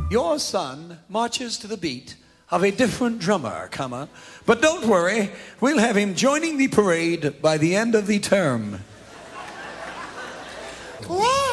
Your son marches to the beat of a different drummer, comma. But don't worry, we'll have him joining the parade by the end of the term. Whoa!